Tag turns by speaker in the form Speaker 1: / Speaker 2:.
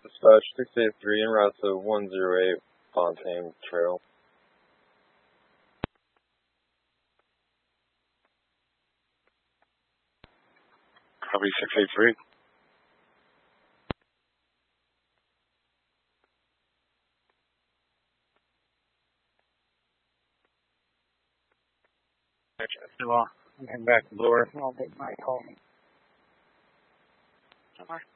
Speaker 1: Dispatch 683 en route to 108 Fontaine Trail.
Speaker 2: Copy 683.
Speaker 3: Well, I'm heading back to Bloor. I'll take my call.